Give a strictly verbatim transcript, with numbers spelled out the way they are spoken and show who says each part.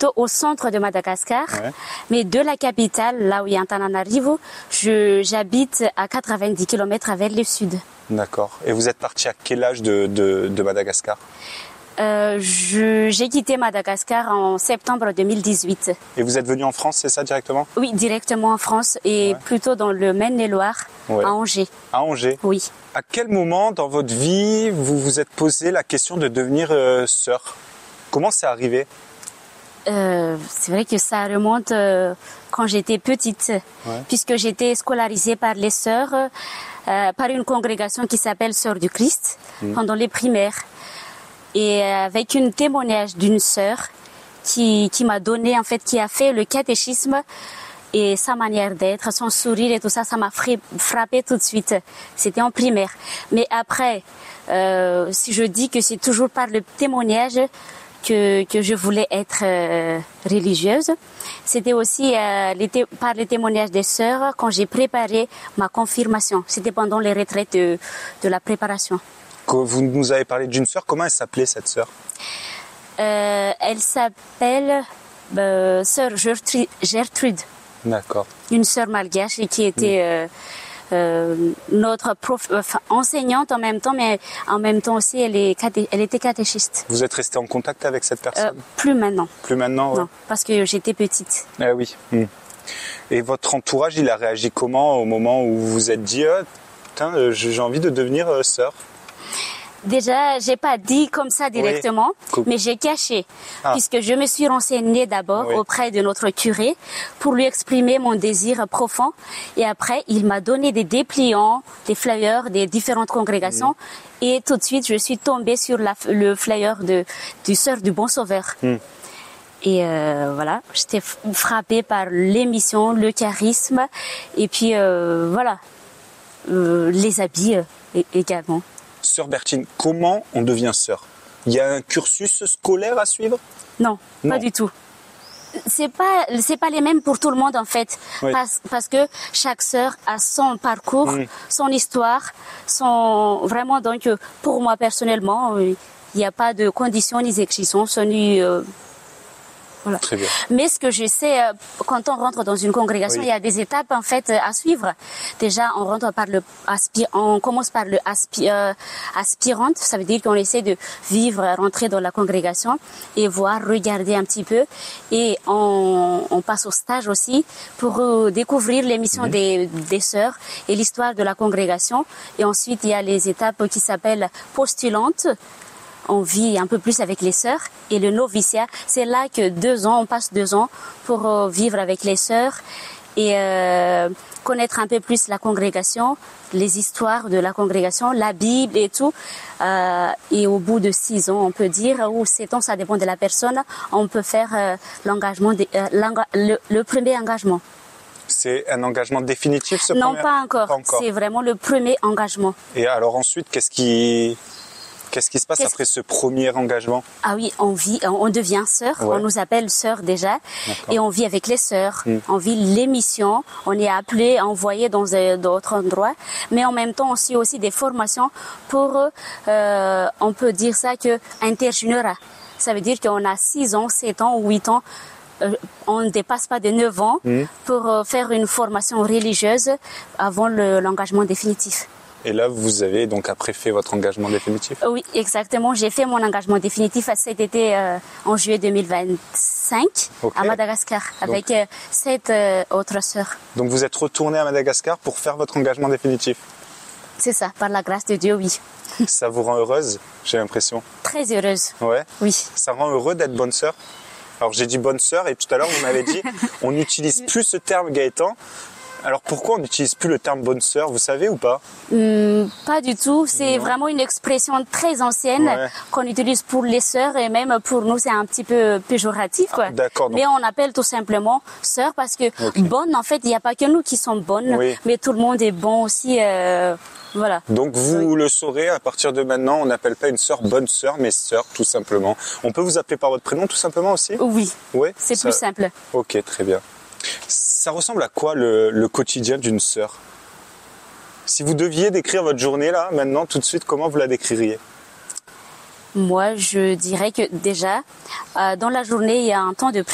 Speaker 1: plutôt au centre de Madagascar,
Speaker 2: Ouais.
Speaker 1: mais de la capitale, là où il y a Antananarivo, je, j'habite à quatre-vingt-dix kilomètres vers le sud.
Speaker 2: D'accord. Et vous êtes parti à quel âge de, de, de Madagascar?
Speaker 1: Euh, je, j'ai quitté Madagascar en septembre deux mille dix-huit.
Speaker 2: Et vous êtes venu en France, c'est ça directement?
Speaker 1: Oui, directement en France et
Speaker 2: Ouais.
Speaker 1: plutôt dans le Maine-et-Loire,
Speaker 2: Ouais.
Speaker 1: à Angers.
Speaker 2: À Angers.
Speaker 1: Oui.
Speaker 2: À quel moment dans votre vie vous vous êtes posé la question de devenir euh, sœur? Comment c'est arrivé?
Speaker 1: Euh, c'est vrai que ça remonte euh, quand j'étais petite,
Speaker 2: Ouais.
Speaker 1: puisque j'étais scolarisée par les sœurs, euh, par une congrégation qui s'appelle Sœurs du Christ,
Speaker 2: Mmh.
Speaker 1: pendant les primaires. Et euh, avec un témoignage d'une sœur qui, qui m'a donné, en fait, qui a fait le catéchisme et sa manière d'être, son sourire et tout ça, ça m'a fra- frappé tout de suite. C'était en primaire. Mais après, euh, si je dis que c'est toujours par le témoignage que, que je voulais être euh, religieuse, c'était aussi euh, les té- par le témoignage des sœurs quand j'ai préparé ma confirmation. C'était pendant les retraites de, de la préparation.
Speaker 2: Que vous nous avez parlé d'une sœur, comment elle s'appelait cette sœur?
Speaker 1: Euh, elle s'appelle euh, sœur Gertrude, Gertrude,
Speaker 2: D'accord.
Speaker 1: une sœur malgache et qui était euh, euh, notre prof, enfin, enseignante en même temps, mais en même temps aussi elle, est caté, elle était catéchiste.
Speaker 2: Vous êtes resté en contact avec cette
Speaker 1: Euh,
Speaker 2: personne?
Speaker 1: plus maintenant,
Speaker 2: Plus maintenant, ouais.
Speaker 1: non, parce que j'étais petite.
Speaker 2: Ah oui. Hmm. Et votre entourage, il a réagi comment au moment où vous vous êtes dit ah, putain, euh, j'ai envie de devenir euh, sœur?
Speaker 1: Déjà, j'ai pas dit comme ça directement,
Speaker 2: Cool.
Speaker 1: mais j'ai caché,
Speaker 2: Ah.
Speaker 1: puisque je me suis renseignée d'abord
Speaker 2: Oui.
Speaker 1: auprès de notre curé pour lui exprimer mon désir profond. Et après, il m'a donné des dépliants, des flyers des différentes congrégations.
Speaker 2: Mm.
Speaker 1: Et tout de suite, je suis tombée sur la, le flyer de, du Sœur du Bon Sauveur.
Speaker 2: Mm.
Speaker 1: Et euh, voilà, j'étais f- frappée par l'émission, le charisme, et puis euh, voilà, euh, les habits euh, é- également.
Speaker 2: Sœur Bertine, comment on devient sœur? Il y a un cursus scolaire à suivre?
Speaker 1: Non,
Speaker 2: Non.
Speaker 1: pas du tout. C'est pas, c'est pas les mêmes pour tout le monde en fait,
Speaker 2: Oui.
Speaker 1: parce, parce que chaque sœur a son parcours,
Speaker 2: Mm.
Speaker 1: son histoire, son vraiment donc euh, pour moi personnellement, euh, il n'y a pas de conditions ni exigences ni euh, voilà.
Speaker 2: Très bien.
Speaker 1: Mais ce que je sais, euh, quand on rentre dans une congrégation,
Speaker 2: Oui.
Speaker 1: il y a des étapes en fait euh, à suivre. Déjà, on rentre par le aspi- on commence par le aspi- euh, aspirante, ça veut dire qu'on essaie de vivre, rentrer dans la congrégation et voir, regarder un petit peu. Et on, on passe au stage aussi pour euh, découvrir les missions des, des sœurs et l'histoire de la congrégation. Et ensuite, il y a les étapes qui s'appellent postulantes. On vit un peu plus avec les sœurs et le noviciat, c'est là que deux ans, on passe deux ans pour euh, vivre avec les sœurs et euh, connaître un peu plus la congrégation, les histoires de la congrégation, la Bible et tout. Euh, et au bout de six ans, on peut dire, ou sept ans, ça dépend de la personne, on peut faire euh, l'engagement, de, euh, l'enga- le, le premier engagement.
Speaker 2: C'est un engagement définitif ce
Speaker 1: Non,
Speaker 2: premier...
Speaker 1: pas encore.
Speaker 2: Pas encore.
Speaker 1: C'est vraiment le premier engagement.
Speaker 2: Et alors ensuite, qu'est-ce qui... Qu'est-ce qui se passe
Speaker 1: Qu'est-ce-
Speaker 2: après ce premier engagement?
Speaker 1: Ah oui, on vit, on devient sœur.
Speaker 2: Ouais.
Speaker 1: On nous appelle sœur déjà,
Speaker 2: D'accord.
Speaker 1: et on vit avec les sœurs.
Speaker 2: Mm.
Speaker 1: On vit l'émission. On est appelé, envoyé dans euh, d'autres endroits, mais en même temps on suit aussi des formations pour, euh, on peut dire ça que interjunera. Ça veut dire qu'on a six ans, sept ans ou huit ans. Euh, on ne dépasse pas de neuf ans
Speaker 2: Mm.
Speaker 1: pour euh, faire une formation religieuse avant le- l'engagement définitif.
Speaker 2: Et là, vous avez donc après fait votre engagement définitif?
Speaker 1: Oui, exactement. J'ai fait mon engagement définitif cet été euh, en juillet deux mille vingt-cinq
Speaker 2: Ok.
Speaker 1: à Madagascar avec euh, sept euh, autres sœurs.
Speaker 2: Donc vous êtes retourné à Madagascar pour faire votre engagement définitif.
Speaker 1: C'est ça, par la grâce de Dieu, oui.
Speaker 2: Ça vous rend heureuse, j'ai l'impression.
Speaker 1: Très heureuse,
Speaker 2: Ouais.
Speaker 1: oui.
Speaker 2: Ça rend heureux d'être bonne sœur. Alors j'ai dit bonne sœur et tout à l'heure vous m'avez dit on n'utilise plus ce terme Gaëtan. Alors pourquoi on n'utilise plus le terme bonne sœur, vous savez ou pas?
Speaker 1: Hum, pas du tout. C'est
Speaker 2: Non.
Speaker 1: vraiment une expression très ancienne
Speaker 2: Ouais.
Speaker 1: qu'on utilise pour les sœurs et même pour nous, c'est un petit peu péjoratif, quoi.
Speaker 2: D'accord, donc-
Speaker 1: Mais on appelle tout simplement sœur parce que
Speaker 2: Ok.
Speaker 1: bonne, en fait, il n'y a pas que nous qui sommes bonnes,
Speaker 2: Oui.
Speaker 1: mais tout le monde est bon aussi. euh, voilà.
Speaker 2: Donc vous le saurez, à partir de maintenant, on n'appelle pas une sœur bonne sœur, mais sœur tout simplement. On peut vous appeler par votre prénom tout simplement aussi?
Speaker 1: Oui,
Speaker 2: Oui.
Speaker 1: c'est
Speaker 2: ça-
Speaker 1: plus simple.
Speaker 2: Ok, très bien. Ça ressemble à quoi le, le quotidien d'une sœur? Si vous deviez décrire votre journée là, maintenant, tout de suite, comment vous la décririez?
Speaker 1: Moi, je dirais que déjà, euh, dans la journée, il y a un temps de prière.